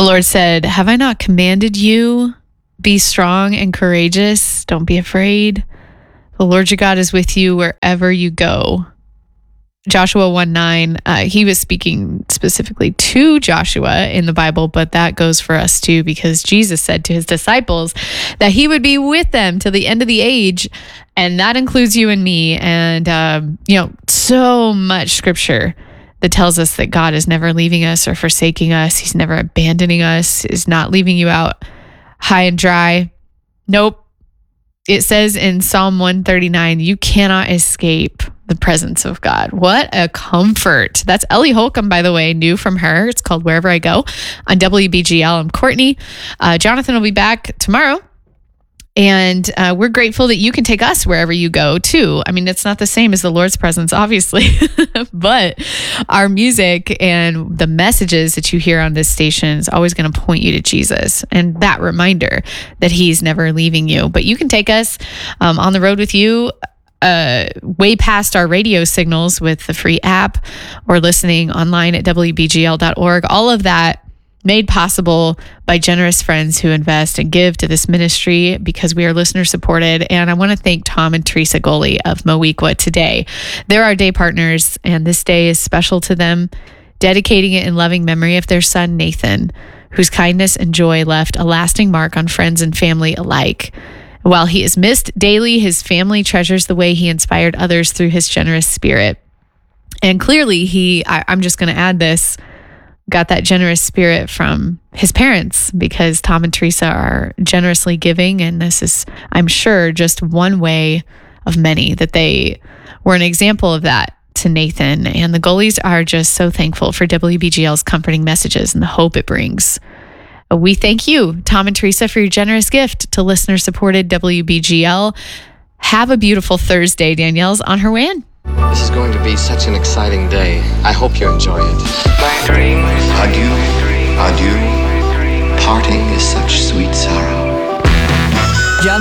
Lord said, "Have I not commanded you? Be strong and courageous. Don't be afraid. The Lord your God is with you wherever you go." Joshua 1:9, he was speaking specifically to Joshua in the Bible, but that goes for us too, because Jesus said to his disciples that he would be with them till the end of the age. And that includes you and me. And, so much scripture that tells us that God is never leaving us or forsaking us. He's never abandoning us, is not leaving you out high and dry. Nope. It says in Psalm 139, you cannot escape the presence of God. What a comfort. That's Ellie Holcomb, by the way, new from her. It's called Wherever I Go on WBGL. I'm Courtney. Jonathan will be back tomorrow. And we're grateful that you can take us wherever you go too. I mean, it's not the same as the Lord's presence, obviously, but our music and the messages that you hear on this station is always going to point you to Jesus, and that reminder that he's never leaving you. But you can take us on the road with you way past our radio signals with the free app or listening online at WBGL.org. All of that made possible by generous friends who invest and give to this ministry because we are listener supported. And I want to thank Tom and Teresa Goley of Mowequa today. They're our day partners, and this day is special to them, dedicating it in loving memory of their son, Nathan, whose kindness and joy left a lasting mark on friends and family alike. While he is missed daily, his family treasures the way he inspired others through his generous spirit. And clearly I'm just going to add this, got that generous spirit from his parents, because Tom and Teresa are generously giving. And this is, I'm sure, just one way of many that they were an example of that to Nathan. And the Goleys are just so thankful for WBGL's comforting messages and the hope it brings. We thank you, Tom and Teresa, for your generous gift to listener-supported WBGL. Have a beautiful Thursday. Danielle's on her way in. This is going to be such an exciting day. I hope you enjoy it. My dreams are you.